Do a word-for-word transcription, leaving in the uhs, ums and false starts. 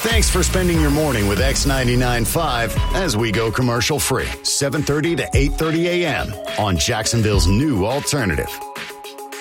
Thanks for spending your morning with X ninety-nine point five as we go commercial free, seven thirty to eight thirty a.m. on Jacksonville's new alternative.